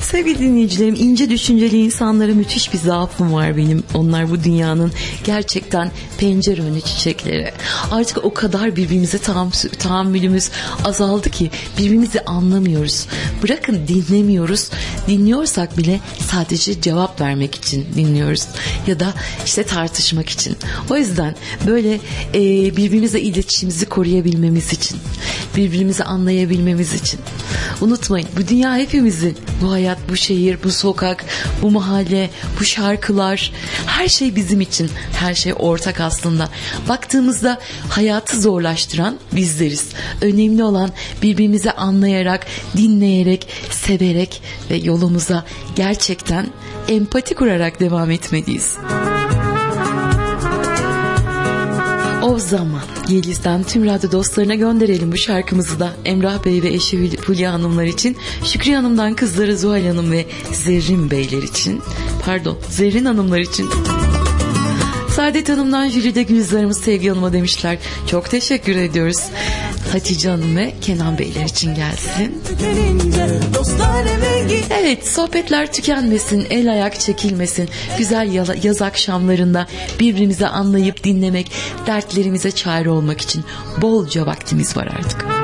Sevgili dinleyicilerim, ince düşünceli insanlara müthiş bir zaafım var benim. Onlar bu dünyanın gerçekten pencere önü çiçekleri. Artık o kadar birbirimize tahammülümüz azaldı ki birbirimizi anlamıyoruz. Bırakın dinlemiyoruz. Dinliyorsak bile sadece cevap vermek için dinliyoruz. Ya da işte tartışmak için. O yüzden böyle birbirimize iletişimimizi koruyabilmemiz için, birbirimizi anlayabilmemiz için. Unutmayın, bu dünya hepimizin. Bu hayat, bu şehir, bu sokak, bu mahalle, bu şarkılar, her şey bizim için. Her şey ortak aslında. Baktığımızda hayatı zorlaştıran bizleriz. Önemli olan birbirimizi anlayarak, dinleyerek, severek ve yolumuza gerçekten empati kurarak devam etmeliyiz. O zaman Yeliz'den tüm radyo dostlarına gönderelim bu şarkımızı da. Emrah Bey ve eşi Hülya Hanımlar için, Şükriye Hanım'dan kızları Zuhal Hanım ve Zerrin Beyler için, Zerrin Hanımlar için. Saadet Hanım'dan Jülide Gülizar'ımız Sevgi Hanım'a demişler. Çok teşekkür ediyoruz. Hatice Hanım ve Kenan Beyler için gelsin. Evet, sohbetler tükenmesin, el ayak çekilmesin. Güzel yaz akşamlarında birbirimizi anlayıp dinlemek, dertlerimize çare olmak için bolca vaktimiz var artık.